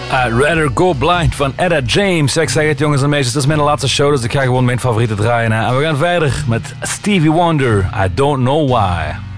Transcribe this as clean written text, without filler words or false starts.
Rather Go Blind van Etta James. Ik zeg het, jongens en meisjes, het is mijn laatste show, dus ik ga gewoon mijn favorieten draaien. Hè. En we gaan verder met Stevie Wonder, I Don't Know Why.